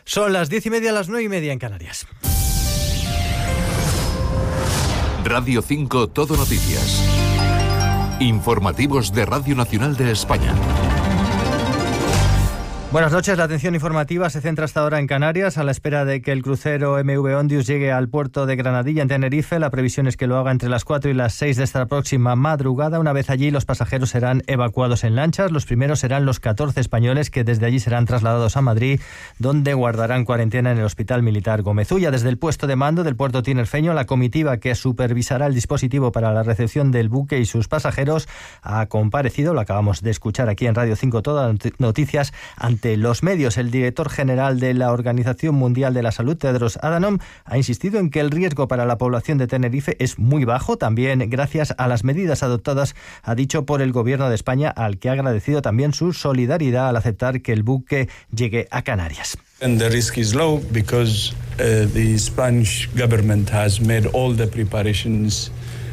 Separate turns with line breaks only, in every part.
Son las 10:30, las 9:30 en Canarias.
Radio 5 Todo Noticias. Informativos de Radio Nacional de España.
Buenas noches. La atención informativa se centra hasta ahora en Canarias. A la espera de que el crucero MV Ondius llegue al puerto de Granadilla, en Tenerife, la previsión es que lo haga entre las 4 y las 6 de esta próxima madrugada. Una vez allí, los pasajeros serán evacuados en lanchas. Los primeros serán los 14 españoles que desde allí serán trasladados a Madrid, donde guardarán cuarentena en el Hospital Militar Gómez Ulla. Desde el puesto de mando del puerto tinerfeño, la comitiva que supervisará el dispositivo para la recepción del buque y sus pasajeros ha comparecido, lo acabamos de escuchar aquí en Radio 5 Todas Noticias, ante los medios. El director general de la Organización Mundial de la Salud, Tedros Adhanom, ha insistido en que el riesgo para la población de Tenerife es muy bajo, también gracias a las medidas adoptadas, ha dicho, por el Gobierno de España, al que ha agradecido también su solidaridad al aceptar que el buque llegue a Canarias.
And the risk is low because the Spanish government has made all the preparations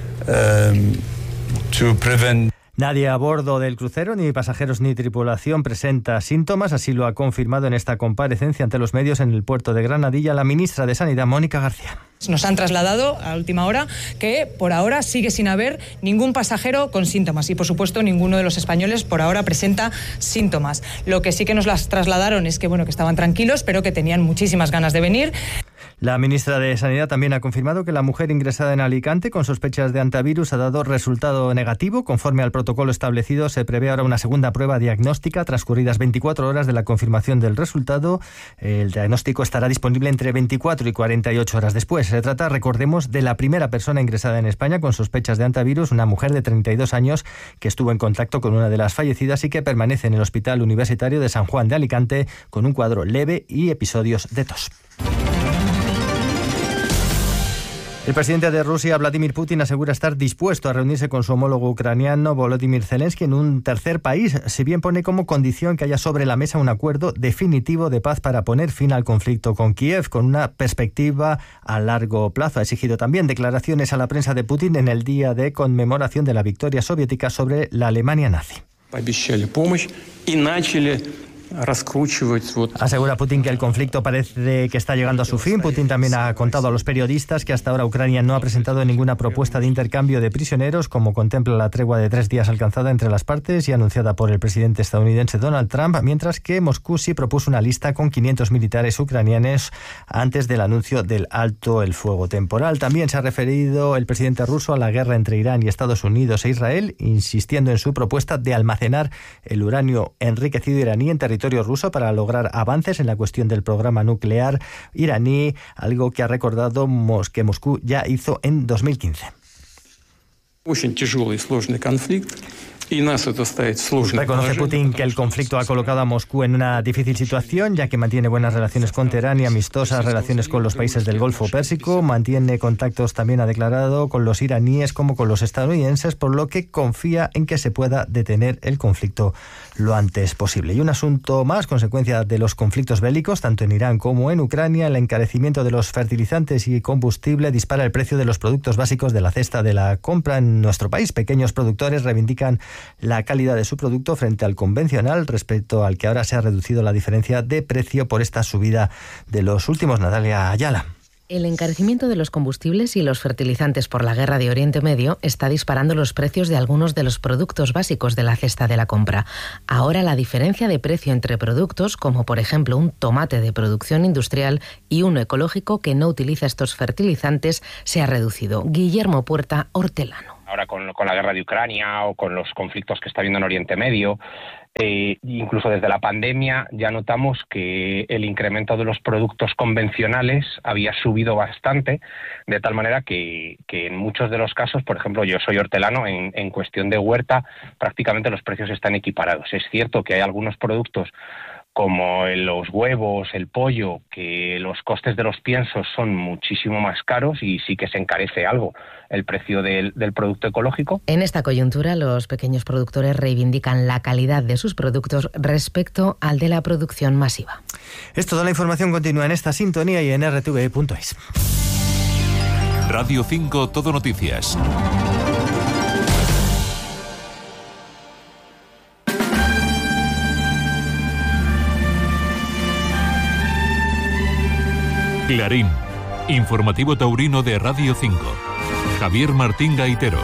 to prevent.
Nadie a bordo del crucero, ni pasajeros ni tripulación, presenta síntomas. Así lo ha confirmado en esta comparecencia ante los medios en el puerto de Granadilla la ministra de Sanidad, Mónica García.
Nos han trasladado a última hora que por ahora sigue sin haber ningún pasajero con síntomas y, por supuesto, ninguno de los españoles por ahora presenta síntomas. Lo que sí que nos las trasladaron es que, que estaban tranquilos, pero que tenían muchísimas ganas de venir.
La ministra de Sanidad también ha confirmado que la mujer ingresada en Alicante con sospechas de antivirus ha dado resultado negativo. Conforme al protocolo establecido, se prevé ahora una segunda prueba diagnóstica transcurridas 24 horas de la confirmación del resultado. El diagnóstico estará disponible entre 24 y 48 horas después. Se trata, recordemos, de la primera persona ingresada en España con sospechas de antivirus, una mujer de 32 años que estuvo en contacto con una de las fallecidas y que permanece en el Hospital Universitario de San Juan de Alicante con un cuadro leve y episodios de tos. El presidente de Rusia, Vladimir Putin, asegura estar dispuesto a reunirse con su homólogo ucraniano, Volodymyr Zelensky, en un tercer país, si bien pone como condición que haya sobre la mesa un acuerdo definitivo de paz para poner fin al conflicto con Kiev, con una perspectiva a largo plazo. Ha exigido también declaraciones a la prensa de Putin en el día de conmemoración de la victoria soviética sobre la Alemania nazi. Asegura Putin que el conflicto parece que está llegando a su fin. Putin también ha contado a los periodistas que hasta ahora Ucrania no ha presentado ninguna propuesta de intercambio de prisioneros, como contempla la tregua de 3 días alcanzada entre las partes y anunciada por el presidente estadounidense Donald Trump, mientras que Moscú sí propuso una lista con 500 militares ucranianos antes del anuncio del alto el fuego temporal. También se ha referido el presidente ruso a la guerra entre Irán y Estados Unidos e Israel, insistiendo en su propuesta de almacenar el uranio enriquecido iraní en territorio ruso para lograr avances en la cuestión del programa nuclear iraní, algo que ha recordado que Moscú ya hizo en 2015. Reconoce Putin que el conflicto ha colocado a Moscú en una difícil situación, ya que mantiene buenas relaciones con Teherán y amistosas relaciones con los países del Golfo Pérsico. Mantiene contactos, también ha declarado, con los iraníes como con los estadounidenses, por lo que confía en que se pueda detener el conflicto lo antes posible. Y un asunto más, consecuencia de los conflictos bélicos, tanto en Irán como en Ucrania, el encarecimiento de los fertilizantes y combustible dispara el precio de los productos básicos de la cesta de la compra en nuestro país. Pequeños productores reivindican la calidad de su producto frente al convencional, respecto al que ahora se ha reducido la diferencia de precio por esta subida de los últimos. Natalia Ayala.
El encarecimiento de los combustibles y los fertilizantes por la guerra de Oriente Medio está disparando los precios de algunos de los productos básicos de la cesta de la compra. Ahora la diferencia de precio entre productos, como por ejemplo un tomate de producción industrial y uno ecológico que no utiliza estos fertilizantes, se ha reducido. Guillermo Puerta, hortelano.
Ahora con la guerra de Ucrania o con los conflictos que está habiendo en Oriente Medio, incluso desde la pandemia ya notamos que el incremento de los productos convencionales había subido bastante, de tal manera que en muchos de los casos, por ejemplo, yo soy hortelano, en cuestión de huerta prácticamente los precios están equiparados. Es cierto que hay algunos productos como los huevos, el pollo, que los costes de los piensos son muchísimo más caros y sí que se encarece algo el precio del producto ecológico.
En esta coyuntura, los pequeños productores reivindican la calidad de sus productos respecto al de la producción masiva.
Toda la información continúa en esta sintonía y en rtv.es.
Radio 5 Todo Noticias. Clarín, informativo taurino de Radio 5. Javier Martín Gaitero.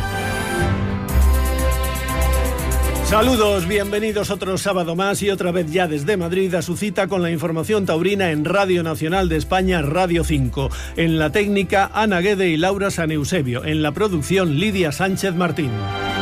Saludos, bienvenidos otro sábado más y otra vez ya desde Madrid a su cita con la información taurina en Radio Nacional de España, Radio 5. En la técnica, Ana Guede y Laura San Eusebio. En la producción, Lidia Sánchez Martín.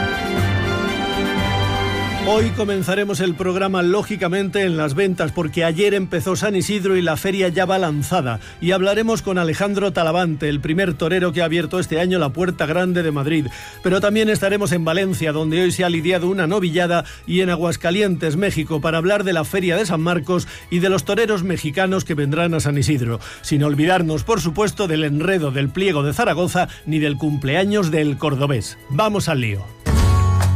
Hoy comenzaremos el programa lógicamente en las ventas porque ayer empezó San Isidro y la feria ya va lanzada y hablaremos con Alejandro Talavante, el primer torero que ha abierto este año la Puerta Grande de Madrid. Pero también estaremos en Valencia, donde hoy se ha lidiado una novillada, y en Aguascalientes, México, para hablar de la Feria de San Marcos y de los toreros mexicanos que vendrán a San Isidro. Sin olvidarnos, por supuesto, del enredo del Pliego de Zaragoza ni del cumpleaños del cordobés. Vamos al lío.